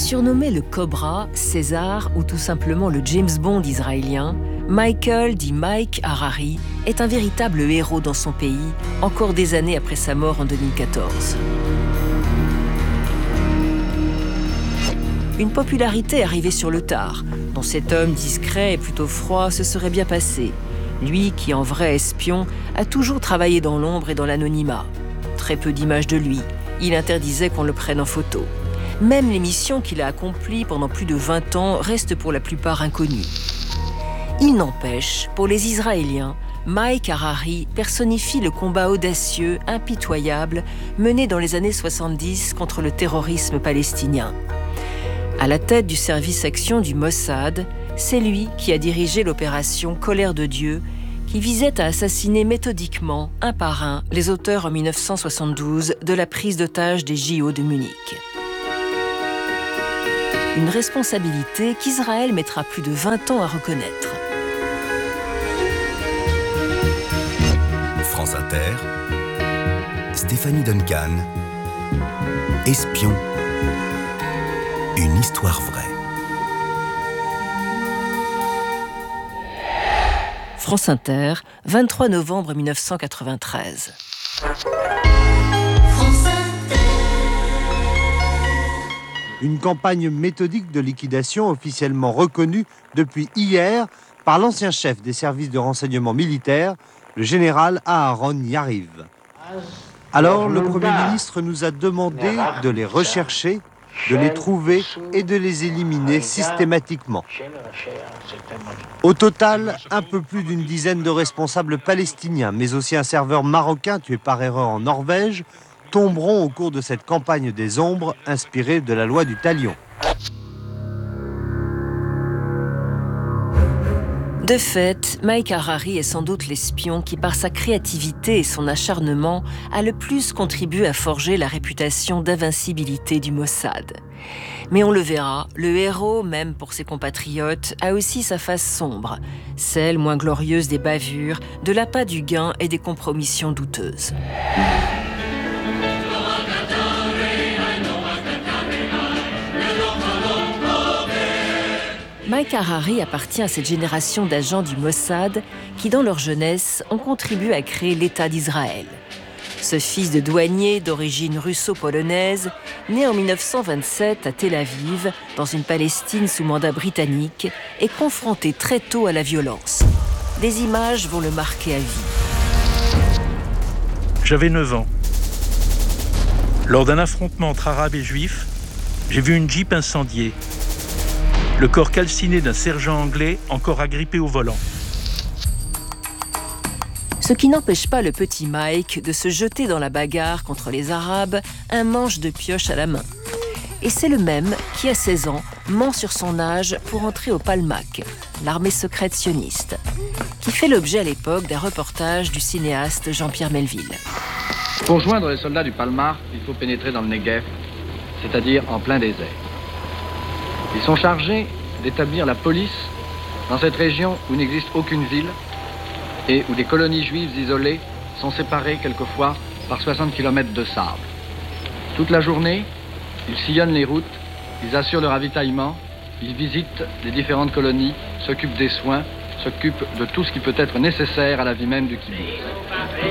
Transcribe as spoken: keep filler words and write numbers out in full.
Surnommé le Cobra, César ou tout simplement le James Bond israélien, Michael dit Mike Harari est un véritable héros dans son pays, encore des années après sa mort en deux mille quatorze. Une popularité arrivée sur le tard, dont cet homme discret et plutôt froid se serait bien passé. Lui qui, en vrai espion, a toujours travaillé dans l'ombre et dans l'anonymat. Très peu d'images de lui, il interdisait qu'on le prenne en photo. Même les missions qu'il a accomplies pendant plus de vingt ans restent pour la plupart inconnues. Il n'empêche, pour les Israéliens, Mike Harari personnifie le combat audacieux, impitoyable, mené dans les années soixante-dix contre le terrorisme palestinien. À la tête du service action du Mossad, c'est lui qui a dirigé l'opération Colère de Dieu, qui visait à assassiner méthodiquement, un par un, les auteurs en mille neuf cent soixante-douze de la prise d'otage des J O de Munich. Une responsabilité qu'Israël mettra plus de vingt ans à reconnaître. France Inter, Stéphanie Duncan, Espion, une histoire vraie. France Inter, vingt-trois novembre mille neuf cent quatre-vingt-treize. Une campagne méthodique de liquidation officiellement reconnue depuis hier par l'ancien chef des services de renseignement militaire, le général Aharon Yariv. Alors, le Premier ministre nous a demandé de les rechercher, de les trouver et de les éliminer systématiquement. Au total, un peu plus d'une dizaine de responsables palestiniens, mais aussi un serveur marocain tué par erreur en Norvège, tomberont au cours de cette campagne des ombres inspirée de la loi du talion. De fait, Mike Harari est sans doute l'espion qui, par sa créativité et son acharnement, a le plus contribué à forger la réputation d'invincibilité du Mossad. Mais on le verra, le héros, même pour ses compatriotes, a aussi sa face sombre, celle moins glorieuse des bavures, de l'appât du gain et des compromissions douteuses. Mike Harari appartient à cette génération d'agents du Mossad qui, dans leur jeunesse, ont contribué à créer l'État d'Israël. Ce fils de douanier d'origine russo-polonaise, né en mille neuf cent vingt-sept à Tel Aviv, dans une Palestine sous mandat britannique, est confronté très tôt à la violence. Des images vont le marquer à vie. J'avais neuf ans. Lors d'un affrontement entre Arabes et Juifs, j'ai vu une Jeep incendiée. Le corps calciné d'un sergent anglais encore agrippé au volant. Ce qui n'empêche pas le petit Mike de se jeter dans la bagarre contre les Arabes, un manche de pioche à la main. Et c'est le même qui, à seize ans, ment sur son âge pour entrer au Palmach, l'armée secrète sioniste, qui fait l'objet à l'époque d'un reportage du cinéaste Jean-Pierre Melville. Pour joindre les soldats du Palmach, il faut pénétrer dans le Negev, c'est-à-dire en plein désert. Ils sont chargés d'établir la police dans cette région où n'existe aucune ville et où des colonies juives isolées sont séparées quelquefois par soixante kilomètres de sable. Toute la journée, ils sillonnent les routes, ils assurent le ravitaillement, ils visitent les différentes colonies, s'occupent des soins, s'occupent de tout ce qui peut être nécessaire à la vie même du kibbutz.